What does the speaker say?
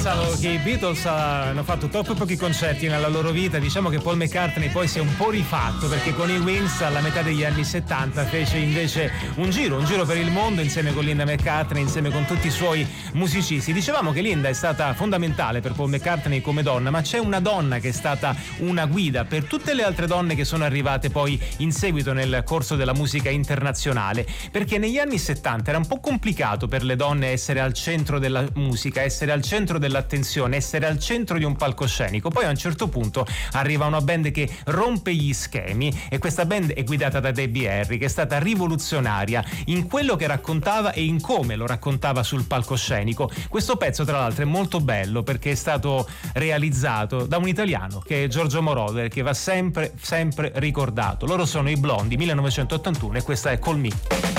pensavo che i Beatles hanno fatto troppo pochi concerti nella loro vita. Diciamo che Paul McCartney poi si è un po' rifatto, perché con i Wings alla metà degli anni 70 fece invece un giro per il mondo insieme con Linda McCartney, insieme con tutti i suoi musicisti. Dicevamo che Linda è stata fondamentale per Paul McCartney come donna, ma c'è una donna che è stata una guida per tutte le altre donne che sono arrivate poi in seguito nel corso della musica internazionale, perché negli anni 70 era un po' complicato per le donne essere al centro della musica, essere al centro dell'attenzione, essere al centro di un palcoscenico. Poi a un certo punto arriva una band che rompe gli schemi, e questa band è guidata da Debbie Harry, che è stata rivoluzionaria in quello che raccontava e in come lo raccontava sul palcoscenico. Questo pezzo tra l'altro è molto bello perché è stato realizzato da un italiano che è Giorgio Moroder, che va sempre ricordato. Loro sono i Blondi, 1981, e questa è Call Me.